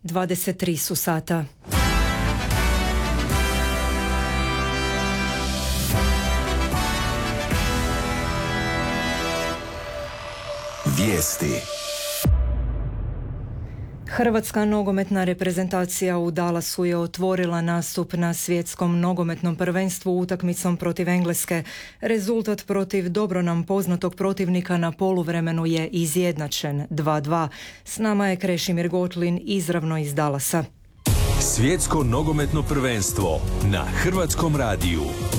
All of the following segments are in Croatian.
23 su sata. Vijesti. Hrvatska nogometna reprezentacija u Dallasu je otvorila nastup na svjetskom nogometnom prvenstvu utakmicom protiv Engleske. Rezultat protiv dobro nam poznatog protivnika na poluvremenu je izjednačen 2:2. S nama je Krešimir Gotlin izravno iz Dallasa. Svjetsko nogometno prvenstvo na Hrvatskom radiju.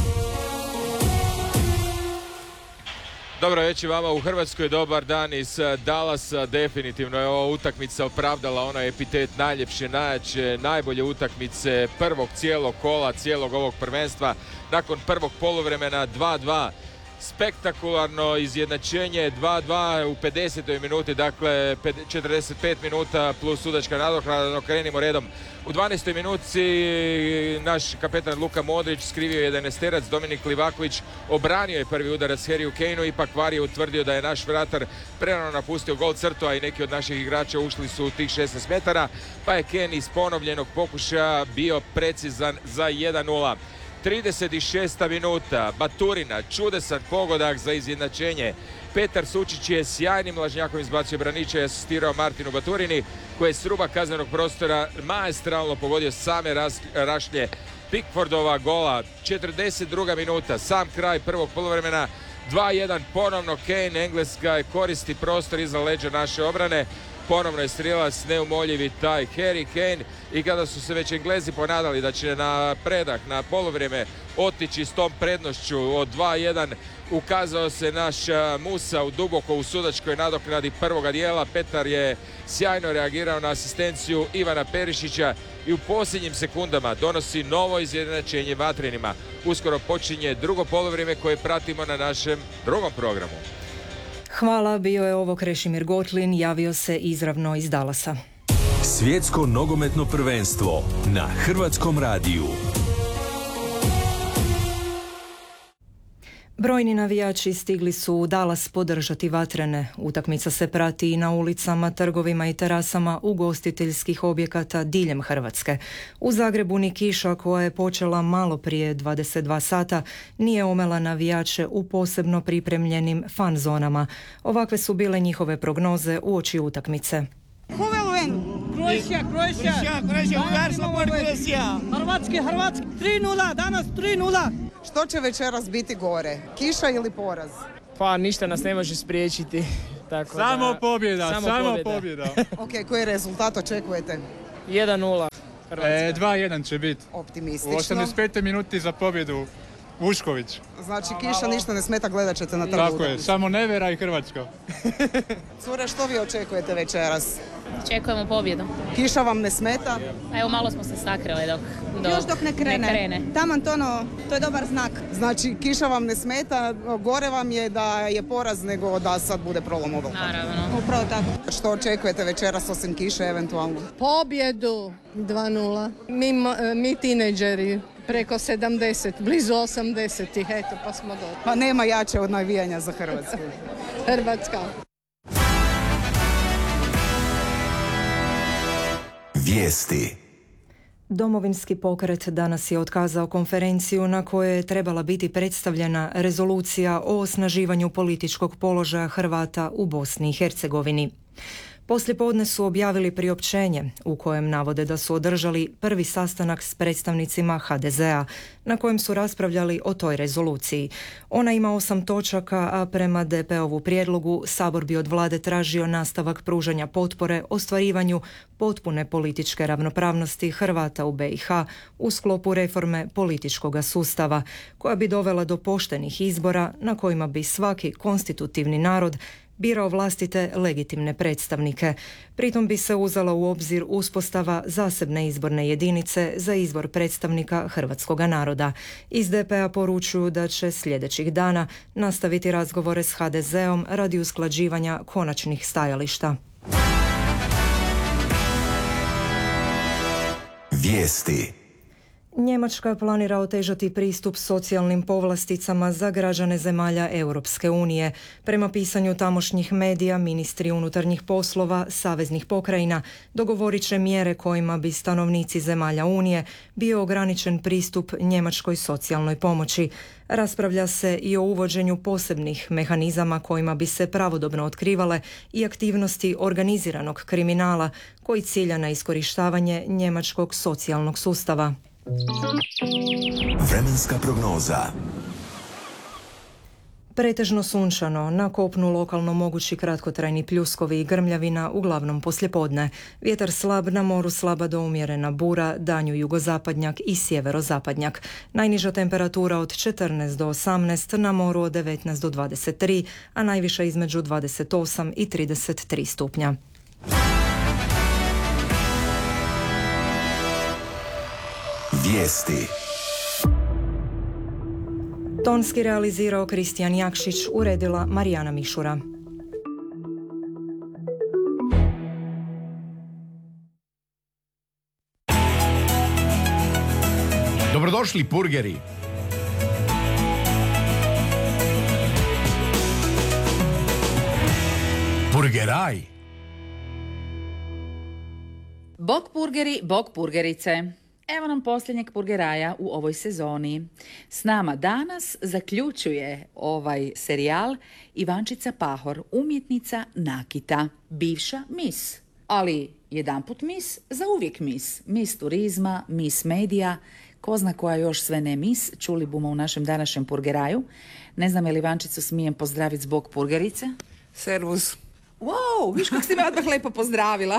Dobro večer vama u Hrvatskoj, dobar dan iz Dallasa. Definitivno je ova utakmica opravdala onaj epitet najljepše, najjače, najbolje utakmice prvog cijelog kola, cijelog ovog prvenstva. Nakon prvog poluvremena 2:2. Spektakularno izjednačenje 2:2 u 50. minuti, dakle 45 minuta plus sudačka nadoknada. Krenimo redom. U 12. minuti naš kapetan Luka Modrić skrivio je 11-terac, Dominik Livaković obranio je prvi udarac Harryu Kaneu, ipak VAR je utvrdio da je naš vratar prerano napustio gol crtu, a i neki od naših igrača ušli su u tih 16 metara, pa je Kane iz ponovljenog pokušaja bio precizan za 1:0. 36. minuta, Baturina, čudesan pogodak za izjednačenje. Petar Sučić je sjajnim lažnjakom izbacio Branića i asistirao Martinu Baturini, koji je s ruba kaznenog prostora maestralno pogodio same rašlje Pickfordova gola. 42. minuta, sam kraj prvog poluvremena, 2:1, ponovno Kane, Engleska koristi prostor iza leđa naše obrane. Ponovno je strijelac neumoljivi taj Harry Kane i kada su se već Englezi ponadali da će na predah, na poluvrijeme otići s tom prednošću od 2:1, ukazao se naš Musa u duboko u sudačkoj nadoknadi prvoga dijela. Petar je sjajno reagirao na asistenciju Ivana Perišića i u posljednjim sekundama donosi novo izjednačenje vatrenima. Uskoro počinje drugo poluvrijeme koje pratimo na našem drugom programu. Hvala, bio je ovo Krešimir Gotlin, javio se izravno iz Dallasa. Svjetsko nogometno prvenstvo na Hrvatskom radiju. Brojni navijači stigli su u Dallas podržati vatrene. Utakmica se prati i na ulicama, trgovima i terasama ugostiteljskih objekata diljem Hrvatske. U Zagrebu ni kiša, koja je počela malo prije 22 sata, nije omela navijače u posebno pripremljenim fan zonama. Ovakve su bile njihove prognoze uoči utakmice. Croatia, Hrvatski, 3:0, danas 3:0. Što će večeras biti gore? Kiša ili poraz? Pa ništa nas ne može spriječiti. Tako samo pobjeda. Ok, koji rezultat očekujete? 1:0 Hrvatska. 2:1 će biti. Optimistično. U 85. minuti za pobjedu Vušković. Znači kiša ništa ne smeta, gledat ćete na trgu. Tako je, samo Nevera i Hrvatska. Cure, što vi očekujete večeras? Očekujemo pobjedu. Kiša vam ne smeta? Evo malo smo se sakrili dok ne krene. Taman to je dobar znak. Znači kiša vam ne smeta, gore vam je da je poraz nego da sad bude prolom ovolka. Naravno. Upravo tako. Što očekujete večeras osim kiše eventualno? Pobjedu 2:0. Mi tinejdžeri. Preko 70, blizu 80-ih, eto pa smo došli. Pa nema jače od navijanja za Hrvatsku. Hrvatska. Vijesti. Domovinski pokret danas je otkazao konferenciju na kojoj je trebala biti predstavljena rezolucija o osnaživanju političkog položaja Hrvata u Bosni i Hercegovini. Poslijepodne su objavili priopćenje u kojem navode da su održali prvi sastanak s predstavnicima HDZ-a na kojem su raspravljali o toj rezoluciji. Ona ima 8 točaka, a prema DP-ovu prijedlogu Sabor bi od vlade tražio nastavak pružanja potpore ostvarivanju potpune političke ravnopravnosti Hrvata u BiH u sklopu reforme političkog sustava, koja bi dovela do poštenih izbora na kojima bi svaki konstitutivni narod birao vlastite legitimne predstavnike. Pritom bi se uzela u obzir uspostava zasebne izborne jedinice za izbor predstavnika hrvatskog naroda. Iz DP-a poručuju da će sljedećih dana nastaviti razgovore s HDZ-om radi usklađivanja konačnih stajališta. Vijesti. Njemačka planira otežati pristup socijalnim povlasticama za građane zemalja Europske unije. Prema pisanju tamošnjih medija, ministri unutarnjih poslova saveznih pokrajina dogovorit će mjere kojima bi stanovnici zemalja Unije bio ograničen pristup njemačkoj socijalnoj pomoći. Raspravlja se i o uvođenju posebnih mehanizama kojima bi se pravodobno otkrivale i aktivnosti organiziranog kriminala koji cilja na iskorištavanje njemačkog socijalnog sustava. Vremenska prognoza. Pretežno sunčano, na kopnu lokalno mogući kratkotrajni pljuskovi i grmljavina, uglavnom poslijepodne. Vjetar slab, na moru slaba do umjerena bura, danju jugozapadnjak i sjeverozapadnjak. Najniža temperatura od 14 do 18, na moru od 19 do 23, a najviša između 28 i 33 stupnja. Vijesti. Tonski realizirao Kristijan Jakšić, uredila Marijana Mišura. Dobrodošli purgeri. Purgeraj. Bok purgeri, bok purgerice. Evo nam posljednjeg purgeraja u ovoj sezoni. S nama danas zaključuje ovaj serijal Ivančica Pahor, umjetnica nakita, bivša mis. Ali jedanput mis, zauvijek mis. Mis turizma, mis medija, ko zna koja još sve ne mis, čuli bumo u našem današnjem purgeraju. Ne znam je li Ivančicu smijem pozdraviti zbog purgerice? Servus. Wow, viš kako si me odmah lepo pozdravila.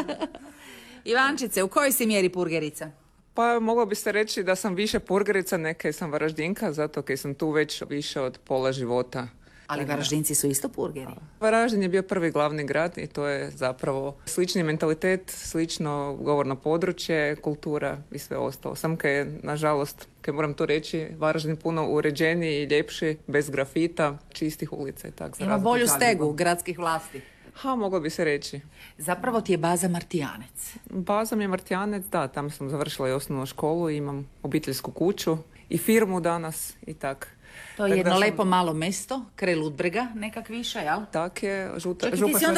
Ivančice, u kojoj si mjeri purgerica? Pa moglo bi se reći da sam više purgerica, neke sam Varaždinka, zato kaj sam tu već više od pola života. Ali Varaždinci su isto purgeri. Varaždin je bio prvi glavni grad i to je zapravo slični mentalitet, slično govorno područje, kultura i sve ostalo. Sam kaj je, nažalost, kaj moram to reći, Varaždin puno uređeniji i ljepši, bez grafita, čistih ulica i tako. Ima bolju stegu gradskih vlasti. Moglo bi se reći. Zapravo ti je baza Martijanec. Baza mi je Martijanec, da, tamo sam završila i osnovnu školu, imam obiteljsku kuću i firmu danas i tak. To je jedno lepo malo mesto, kraj Ludbrega, nekak više, jel? Tak je, župa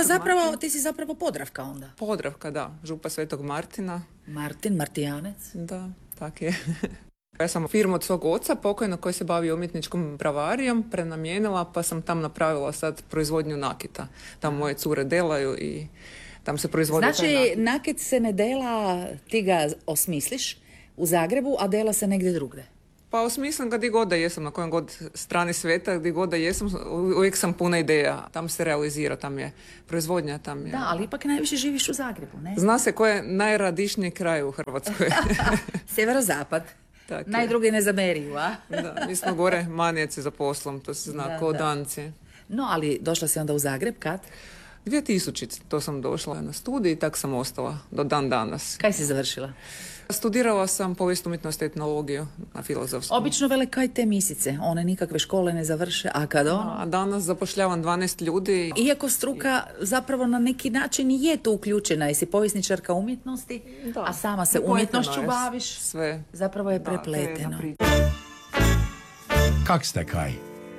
ti si zapravo Podravka onda? Podravka, da, župa Svetog Martina. Martin, Martijanec. Da, tak je. Ja sam firmu od svog oca, pokojnog, koji se bavi umjetničkom bravarijom, prenamijenila, pa sam tam napravila sad proizvodnju nakita. Tam moje cure delaju i tam se proizvodi taj nakit. Znači, nakit se ne dela, ti ga osmisliš u Zagrebu, a dela se negdje drugdje? Pa osmislim ga gdje god da jesam, na kojem god strani sveta, gdje god da jesam, uvijek sam puna ideja. Tam se realizira, tam je proizvodnja, tam je... Da, ali ipak najviše živiš u Zagrebu, ne? Zna se ko je najradišniji kraj u Hrvatskoj. Sjeverozapad. Najdrugi ne zameriju, a? Da, mi smo gore manijeci za poslom, to se zna, ko danci. No, ali došla si onda u Zagreb kad? 2000, to sam došla na studij i tak sam ostala do dan danas. Kaj si završila? Studirala sam povijest umjetnosti i etnologiju na filozofskom. Obično vele kaj te misice, one nikakve škole ne završe, a kad ono? A danas zapošljavam 12 ljudi. Iako struka zapravo na neki način je tu uključena, jesi povjesničarka umjetnosti, da, a sama se umjetnošću baviš, sve. Zapravo je prepleteno. Kak ste kaj?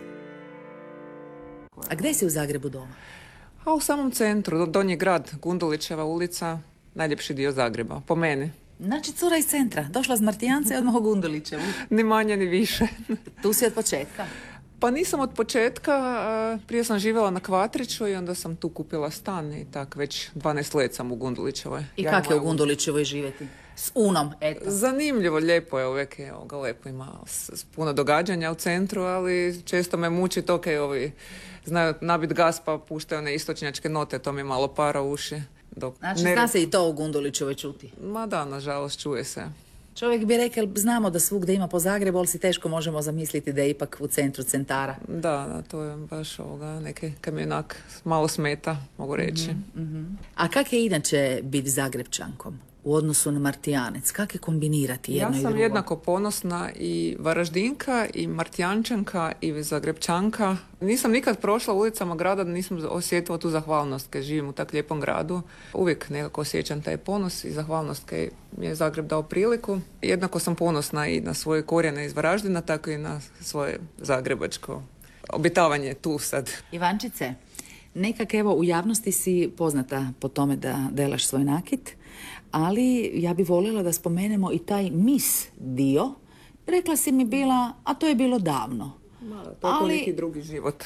A gdje si u Zagrebu doma? A u samom centru, Donji grad, Gundulićeva ulica, najljepši dio Zagreba, po meni. Znači, cura iz centra, došla z Martijanca i odmah u Gundulićevu. Ni manje, ni više. Tu si od početka? Pa nisam od početka, prije sam živjela na Kvatriću i onda sam tu kupila stan i tak već 12 let sam u Gundulićevoj. I kako je u Gundulićevoj živjeti? S Unom, eto. Zanimljivo, lijepo je uvijek, evo ga, lepo ima puno događanja u centru, ali često me muči to kaj ovi znaju nabit gas pa puštaju one istočnjačke note, to mi malo para uši. Znači, zna se i to u Gundulićevoj čuti? Ma da, nažalost, čuje se. Čovjek bi rekao, znamo da svugdje ima po Zagrebu, ali si teško možemo zamisliti da je ipak u centru centara. Da, to je baš neke kaj mi onak malo smeta, mogu reći. A kak je inače biti Zagrebčankom? u odnosu na Martijanec? Kako je kombinirati jedno i drugo? Ja sam jednako ponosna i Varaždinka i Martijančanka i Zagrebčanka. Nisam nikad prošla ulicama grada da nisam osjetila tu zahvalnost kad živim u tak lijepom gradu. Uvijek nekako osjećam taj ponos i zahvalnost kad mi je Zagreb dao priliku. Jednako sam ponosna i na svoje korijene iz Varaždina, tako i na svoje zagrebačko obitavanje tu sad. Ivančice, nekak evo u javnosti si poznata po tome da delaš svoj nakit, ali ja bi voljela da spomenemo i taj mis dio. Rekla si mi bila, a to je bilo davno. To je neki drugi život.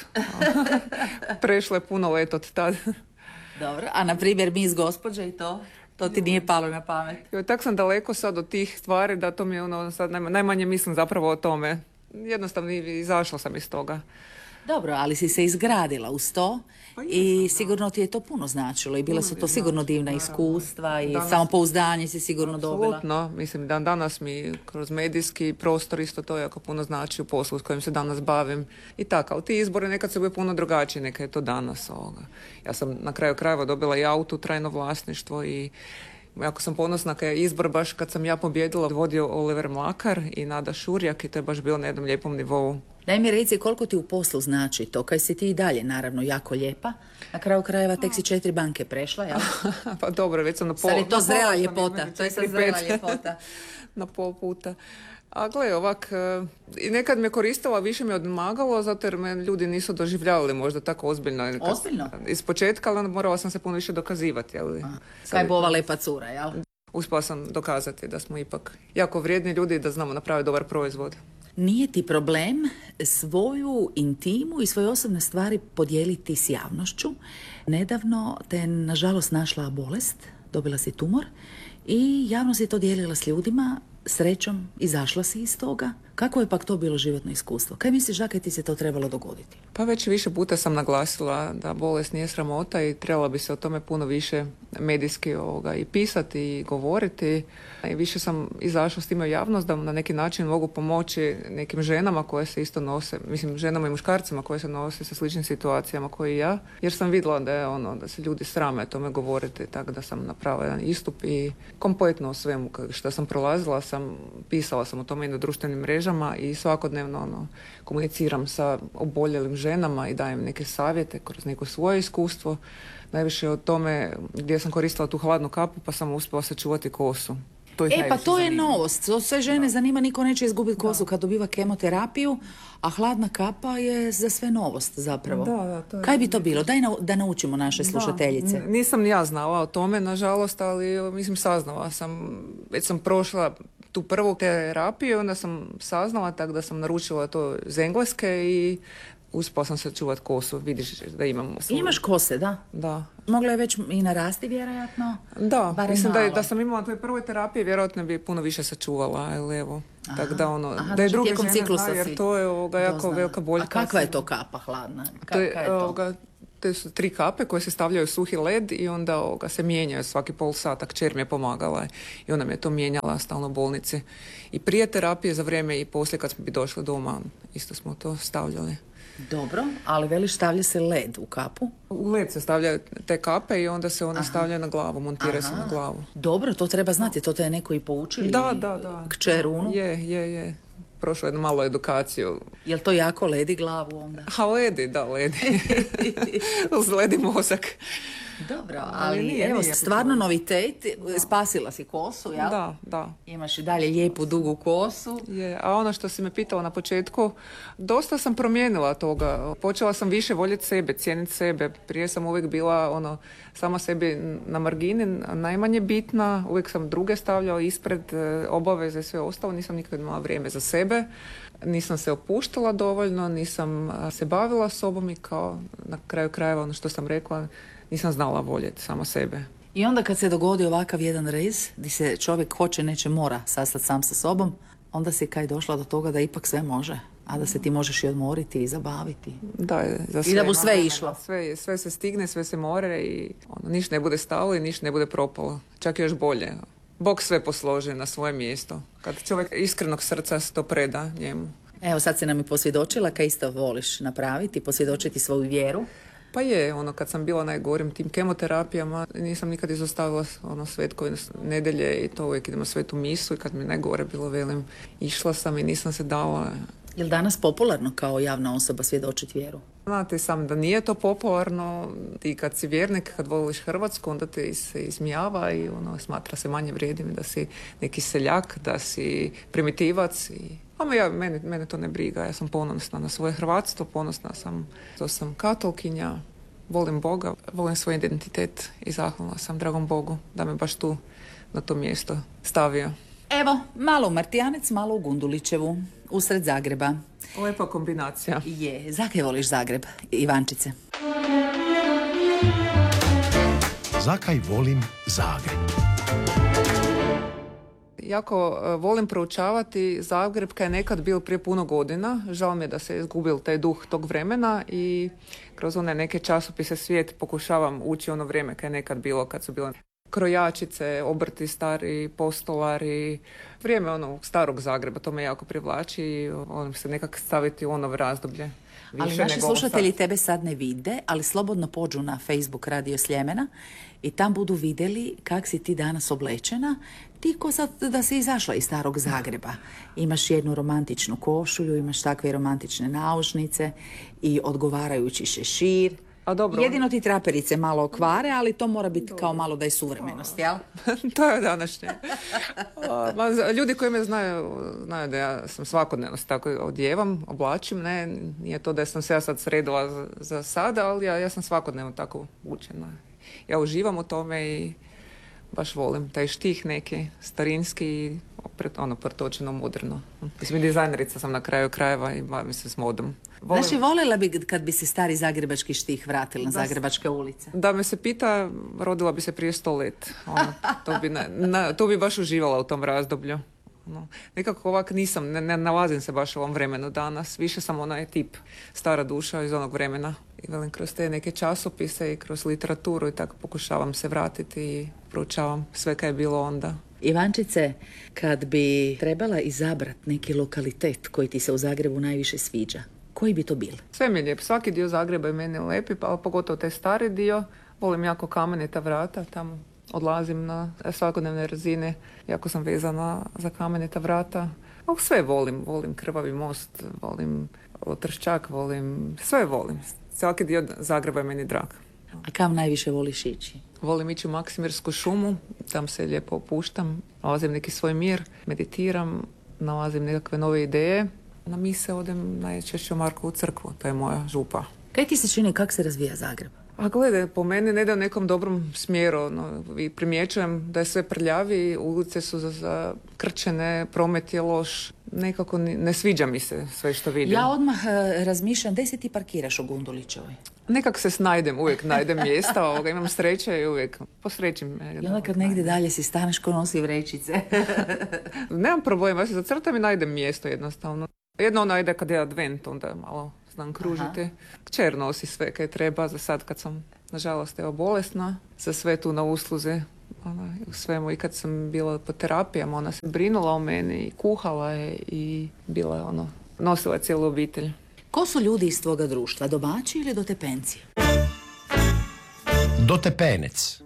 Prešlo je puno let od tada. Dobro, a na primjer mis gospođe i to ti nije palo na pamet? Tak sam daleko sad od tih stvari da to mi je sad najmanje mislim zapravo o tome. Jednostavno izašla sam iz toga. Dobro, ali si se izgradila uz to i sigurno ti je to puno značilo i bila su to sigurno divna iskustva i samopouzdanje si sigurno dobila. Apsolutno, mislim danas mi kroz medijski prostor isto to jako puno znači u poslu s kojim se danas bavim i tako, ali ti izbori nekad su bili puno drugačiji, neka je to danas ovoga. Ja sam na kraju krajeva dobila i auto, trajno vlasništvo i jako sam ponosna kad je izbor baš kad sam ja pobjedila vodio Oliver Mlakar i Nada Šurjak i to je baš bilo na jednom lijepom nivou. Daj mi reci koliko ti u poslu znači to, kaj si ti i dalje naravno jako lijepa. Na kraju krajeva tek si 4 banke prešla, jel? Pa dobro, već sam na pol. Sad je to zrela ljepota, to je sad zrela ljepota. Na pol puta. A gle, ovak, i nekad me koristila, više me odmagalo, zato jer me ljudi nisu doživljavali možda tako ozbiljno. Ozbiljno? Iz početka, ali morala sam se puno više dokazivati. Kaj bo ova lepa cura, jel? Uspjela sam dokazati da smo ipak jako vrijedni ljudi i da znamo napraviti dobar proizvod. Nije ti problem svoju intimu i svoje osobne stvari podijeliti s javnošću. Nedavno te nažalost našla bolest, dobila si tumor i javno si to dijelila s ljudima. Srećom, izašla si iz toga. Kako je pak to bilo životno iskustvo? Kaj misliš da kaj ti se to trebalo dogoditi? Pa već više puta sam naglasila da bolest nije sramota i trebala bi se o tome puno više medijski i pisati i govoriti. I više sam izašla s time u javnost da na neki način mogu pomoći nekim ženama koje se isto nose, mislim ženama i muškarcima koje se nose sa sličnim situacijama koji i ja, jer sam vidjela da je da se ljudi srame o tome govoriti, tako da sam napravila jedan istup i kompletno o svemu što sam prolazila pisala sam o tome i na društvenim mrežama i svakodnevno komuniciram sa oboljelim ženama i dajem neke savjete kroz neko svoje iskustvo. Najviše o tome gdje sam koristila tu hladnu kapu pa sam uspjela sačuvati kosu. Pa to je novost. Sve žene zanima, niko neće izgubiti kosu kad dobiva kemoterapiju, a hladna kapa je za sve novost zapravo. Kaj bi to bilo? Daj da naučimo naše slušateljice. Nisam ni ja znala o tome, nažalost, ali mislim saznala sam. Već sam prošla tu prvu terapiju, onda sam saznala tako da sam naručila to iz Engleske i uspjela sam sačuvati kosu. Vidiš da imam svoju. Imaš kose, da? Da. Mogla je već i narasti, vjerojatno? Da, mislim da sam imala toj prvoj terapiji, vjerojatno bi puno više sačuvala, ali evo. Tako da je druge žene znaju, jer to je jako velika boljka. A kakva je to kapa hladna? To su 3 kape koje se stavljaju u suhi led i onda se mijenjaju svaki pol sata. Kćer mi je pomagala i ona mi je to mijenjala stalno u bolnici. I prije terapije, za vrijeme i poslije kad smo bi došli doma, isto smo to stavljali. Dobro, ali veliš stavlja se led u kapu? U led se stavljaju te kape i onda se ona stavlja na glavu, montira se na glavu. Dobro, to treba znati, to te je neko i poučili? Da. Kćer Unu? Je. Prošlo jednu malu edukaciju. Jel to jako ledi glavu onda? Ledi. Uz ledi mozak. Dobro, ali evo, stvarno novitet, spasila si kosu, jel? Da. Imaš i dalje lijepu, dugu kosu. Je, a ono što si me pitala na početku, dosta sam promijenila toga. Počela sam više voljeti sebe, cijeniti sebe. Prije sam uvijek bila sama sebi na margini, najmanje bitna. Uvijek sam druge stavljala ispred obaveze i sve ostalo. Nisam nikad imala vrijeme za sebe. Nisam se opuštala dovoljno, nisam se bavila sobom i kao na kraju krajeva ono što sam rekla, nisam znala voljeti sama sebe. I onda kad se dogodi ovakav jedan rez, gdje se čovjek hoće, neće, mora sastati sam sa sobom, onda si kaj došla do toga da ipak sve može, a da se ti možeš i odmoriti i zabaviti. Da, za sve. I da bu sve išlo. Sve se stigne, sve se more i ništa ne bude stalo i ništa ne bude propalo. Čak još bolje. Bog sve posloži na svoje mjesto. Kad čovjek iskrenog srca to preda njemu. Evo sad se nam i posvjedočila kaj isto voliš napraviti, posvjedočiti svoju vjeru. Pa je, kad sam bila najgorim tim kemoterapijama, nisam nikad izostavila svetkove nedelje i to uvijek idemo svetu misu i kad mi najgore bilo, velim, išla sam i nisam se dala. Je li danas popularno kao javna osoba svjedočiti vjeru? Znate sam da nije to popularno i kad si vjernik, kad voliš Hrvatsku, onda te se ismijava i smatra se manje vrijedim, da si neki seljak, da si primitivac. Mene to ne briga, ja sam ponosna na svoje hrvatstvo, ponosna sam što sam katolkinja, volim Boga, volim svoj identitet i zahvalna sam dragom Bogu da me baš tu na to mjesto stavio. Evo, malo u Martijanec, malo u Gundulićevu, usred Zagreba. Lepa kombinacija. Je, zakaj voliš Zagreb, Ivančice? Zakaj volim Zagreb? Jako volim proučavati Zagreb kad je nekad bio prije puno godina. Žao mi je da se izgubil taj duh tog vremena i kroz one neke časopise Svijet pokušavam ući ono vrijeme kad je nekad bilo, kad su bile krojačice, obrti stari, postolari. Vrijeme starog Zagreba, to me jako privlači i volim se nekako staviti u ono razdoblje. Ali naši slušatelji tebe sad ne vide, ali slobodno pođu na Facebook Radio Sljemena i tam budu vidjeli kak si ti danas oblečena. Ti ko sad da si izašla iz starog Zagreba. Imaš jednu romantičnu košulju, imaš takve romantične naušnice i odgovarajući šešir. A dobro. Jedino ti traperice malo okvare, ali to mora biti kao malo da je suvremenost, jel? To je današnje. Ljudi koji me znaju da ja sam svakodnevno tako odjevam, oblačim, ne, nije to da sam se ja sad sredila za sada, ali ja sam svakodnevno tako učena. Ja uživam u tome i baš volim taj štih neki starinski i pretočeno moderno. Mislim, dizajnerica sam na kraju krajeva i bavim se s modom. Znači, voljela bi kad bi se stari zagrebački štih vratili na zagrebačke ulice? Da me se pita, rodila bi se prije 100 let. To bi baš uživala u tom razdoblju. Nekako ovak nisam, ne nalazim se baš u ovom vremenu danas. Više sam onaj tip stara duša iz onog vremena. I velim, kroz te neke časopise i kroz literaturu i tako pokušavam se vratiti i proučavam sve kaj je bilo onda. Ivančice, kad bi trebala izabrati neki lokalitet koji ti se u Zagrebu najviše sviđa, koji bi to bil? Sve mi je lijep. Svaki dio Zagreba je meni lepi, ali pogotovo taj stari dio. Volim jako Kamenita vrata, tamo odlazim na svakodnevne razine. Jako sam vezana za Kamenita vrata. Sve volim. Volim Krvavi most, volim Trščak, sve volim. Svaki dio Zagreba je meni drag. A kam najviše voliš ići? Volim ići u Maksimirsku šumu, tam se lijepo opuštam, nalazim neki svoj mir, meditiram, nalazim nekakve nove ideje. Na mise odem najčešće u Markovu crkvu, to je moja župa. Kaj ti se čini kak se razvija Zagreb? A gledaj, po meni ne ide u nekom dobrom smjeru. Primjećujem da je sve prljavi, ulice su zakrčene, promet je loš. Nekako ne sviđa mi se sve što vidim. Ja odmah razmišljam, gdje se ti parkiraš u Gundulićevoj? Nekako se snajdem, uvijek najdem mjesta, imam sreće i uvijek posrećim. I onda kad negdje dalje si staneš ko nosi vrećice. Nemam problema, ja se zacrtam i najdem mjesto jednostavno. Jedno ono ide kad je advent, onda malo znam kružiti. Kćer nosi sve kaj treba za sad kad sam, nažalost, bolesna, za sve tu na usluze. U svemu, i kad sam bila po terapijama, ona se brinula o meni i kuhala je i bila je nosila cijelu obitelj. Ko su ljudi iz tvoga društva, domaći ili dotepenci? Dotepenec.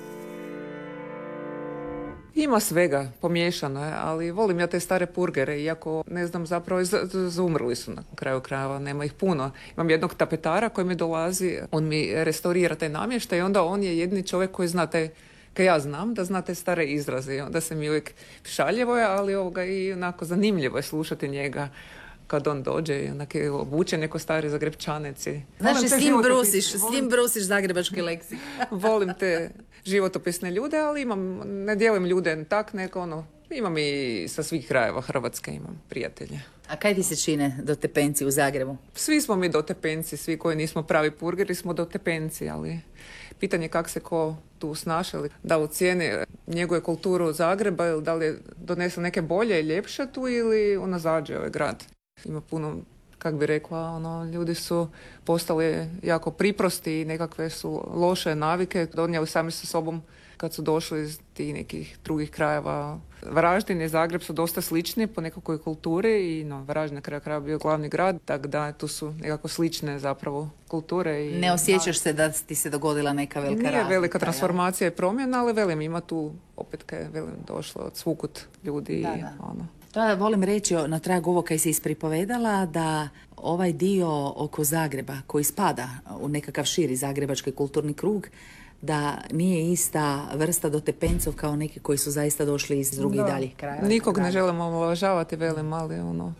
Ima svega, pomiješano je, ali volim ja te stare purgere, iako ne znam zapravo, zaumrli su na kraju krajeva, nema ih puno. Imam jednog tapetara koji mi dolazi, on mi restaurira taj namještaj i onda on je jedini čovjek koji zna te, kad ja znam da zna te stare izraze i onda se mi uvijek šaljevo je, ali i onako zanimljivo je slušati njega. Kad on dođe i onak je obučen neko stari Zagrebčanec. Znači, s njim brusiš zagrebački leksik. Volim te životopisne ljude, ali ne dijelim ljude tak, imam i sa svih krajeva Hrvatske, imam prijatelje. A kaj ti se čine dotepenci u Zagrebu? Svi smo mi dotepenci, svi koji nismo pravi purgeri smo dotepenci, ali pitanje kako se ko tu snašali, da li cijeni njeguje kulturu Zagreba ili da li donese neke bolje i ljepše tu ili unazađuje ovaj grad. Ima puno, kak bi rekla, ljudi su postali jako priprosti i nekakve su loše navike donijeli sami sa sobom kad su došli iz tih nekih drugih krajeva. Varaždin i Zagreb su dosta slični po nekakvoj kulturi i Varaždin na kraju kraja bio glavni grad, tako da tu su nekako slične zapravo kulture. Ne osjećaš se da ti se dogodila neka velika razlika? Nije velika transformacija i promjena, ali velim, ima tu opet kad je došlo od svukut ljudi. Da. To volim reći na tragu ovo kaj si ispripovedala, da ovaj dio oko Zagreba koji spada u nekakav širi zagrebački kulturni krug, da nije ista vrsta dotepencov kao neki koji su zaista došli iz drugih daljih krajeva. Nikog ne želimo omalovažavati, velim, ali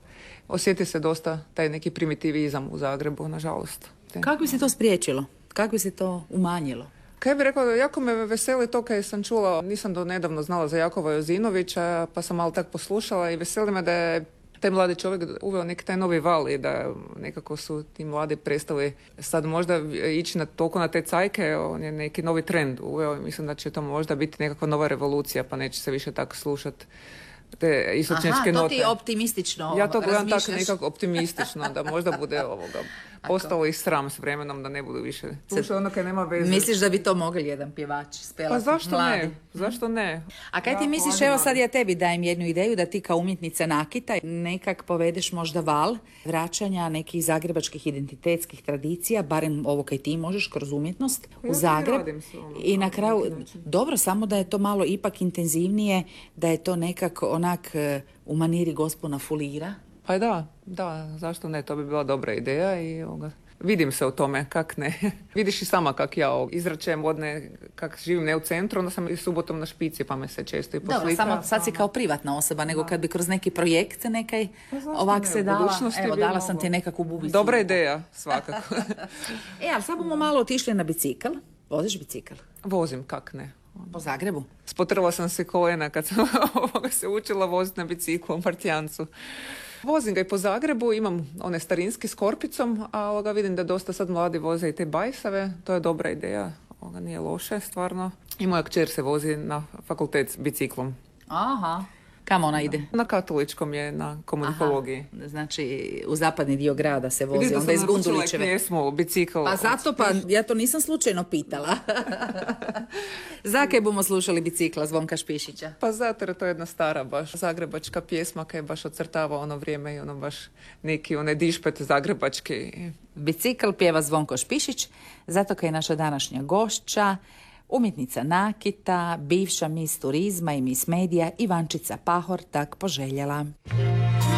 osjeti se dosta taj neki primitivizam u Zagrebu, nažalost. Kako bi se to spriječilo? Kako bi se to umanjilo? Kaj bih rekla, jako me veseli to kad sam čula, nisam do nedavno znala za Jakova Jozinovića, pa sam malo tak poslušala i veseli me da je taj mladi čovjek uveo neki taj novi val i da nekako su ti mladi prestali sad možda ići toliko na te cajke, on je neki novi trend uveo i mislim da će to možda biti nekakva nova revolucija, pa neće se više tako slušati te istočnjačke note. To ti optimistično Ja to gledam razmišljaš. tako nekako optimistično, da možda bude postalo i sram s vremenom, da ne budu više slušali ono kad nema veze. Misliš da bi to mogli jedan pjevač spelati? Pa zašto mladi? ne? Zašto ne? A kaj ti misliš, evo sad ja tebi dajem jednu ideju da ti kao umjetnica nakita nekak povedeš možda val vraćanja nekih zagrebačkih identitetskih tradicija, barem ovo kaj ti možeš kroz umjetnost u Zagreb. I na kraju, dobro, samo da je to malo ipak intenzivnije, da je to nekako onak u maniri Gospona Fulira. Pa da, zašto ne, to bi bila dobra ideja i vidim se u tome, kak ne. Vidiš i sama kak ja izračem kak živim ne u centru, onda sam i subotom na špici pa me se često i poslika. Dobro, samo sad si kao privatna osoba, nego kad bi kroz neki projekt nekaj ovak se dala, evo dala sam ti nekakvu bubicu. Dobra ideja, svakako. Ali sad bomo malo otišli na bicikl. Voziš bicikl? Vozim, kak ne. Po Zagrebu? Spotrla sam se kolena kad sam se učila voziti na biciklu u Martijancu. Vozim ga i po Zagrebu, imam one starinski s korpicom, a vidim da dosta sad mladi voze i te bajsave, to je dobra ideja, nije loše stvarno. I moja kćer se vozi na fakultet s biciklom. Aha. Kamo ona ide? Na katoličkom je, na komunikologiji. Aha, znači u zapadni dio grada se vozi, onda iz Gundulićeve. Pjesmu, bicikl. Pa zato ja to nisam slučajno pitala. Zakaj bomo slušali bicikla Zvonka Špišića? Pa zato je to jedna stara baš zagrebačka pjesma koja je baš ocrtava ono vrijeme i ono baš neki dišpet zagrebački. Bicikl pjeva Zvonko Špišić, zato kaj je naša današnja gošća, umjetnica nakita, bivša mis turizma i mis medija Ivančica Pahor tak poželjela.